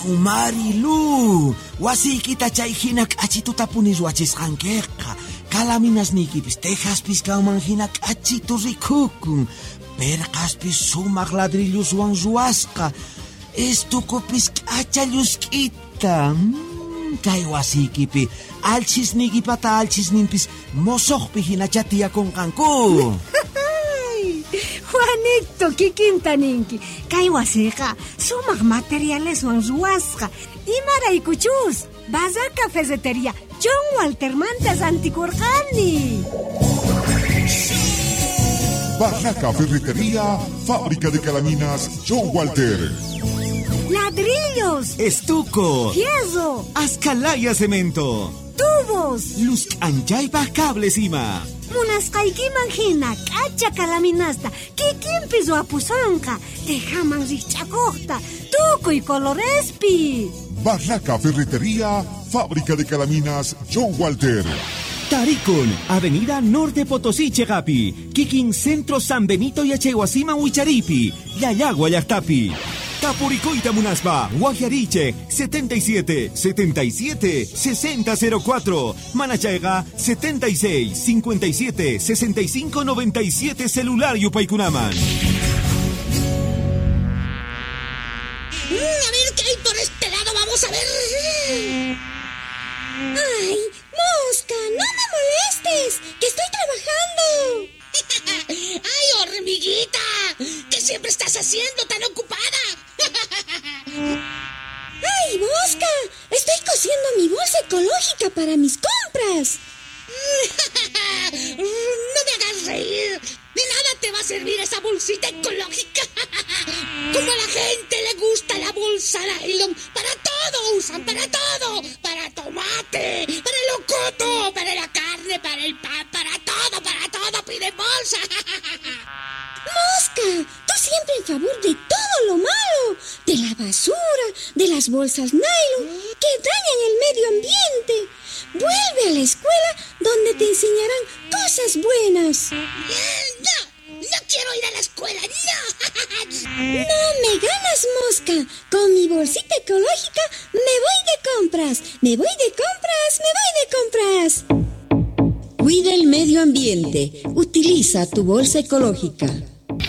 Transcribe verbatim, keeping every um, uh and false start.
Marilu, wasiykita chay hina k'achituta puniswachisqankiqa. Kalaminasniykipis tejaspis kanman hina k'achitu rikukun. Perqaspis sumaq ladrilluswan ruwasqa. Estukupis k'acha llusk'ita. Mm, kay wasiykipi alchisniykipata alchisninpis mosoqpi hinacha tiyakunqanku. Juanito, kikinta ninki. Kay wasiqa sumaq materialeswan ruwasqa. Imaraykuchus Bazar Cafetería John Walter Mantas antikurqani. Barraca Ferretería, fábrica de calaminas John Walter. Ladrillos, Estuco, fierro, Ascalaya Cemento, tubos, Luz Anchaypa Cables Ima. Munasqaykiman hina k'acha kalaminasta kikinpis wapusanqa tejaman riqch'akuqta tukuy colorespi. Barraca Ferretería, fábrica de calaminas John Walter. Tarikun, Avenida Norte Potosí Chegapi, Kikin Centro San Benito y Acheguasima Huicharipi, Yayagua Yartapi. Tapuricoita Munaspa, Guajariche, setenta y siete, setenta y siete, sesenta cero cuatro. Manachaiga, setenta y seis, cincuenta y siete, sesenta y cinco, noventa y siete, celular Yupaykunaman. Mm, a ver qué hay por este lado, vamos a ver. ¡Ay, mosca! ¡No me molestes! ¡Que estoy trabajando! ¡Ay, hormiguita! ¿Qué siempre estás haciendo tan ocupada? ¡Ay, mosca! Estoy cosiendo mi bolsa ecológica para mis compras. No me hagas reír. De nada te va a servir esa bolsita ecológica. Como a la gente le gusta la bolsa nylon. Para todo usan, para todo. Para tomate, para el locoto, para la carne, para el pan, para todo, para todo piden bolsa. Mosca, tú siempre en favor de todo lo malo. De la basura, de las bolsas nylon que dañan el medio ambiente. Vuelve a la escuela donde te enseñarán cosas buenas. No, no quiero ir a la escuela, no. No me ganas, mosca. Con mi bolsita ecológica me voy de compras. Me voy de compras, me voy de compras. Cuida el medio ambiente. Utiliza tu bolsa ecológica.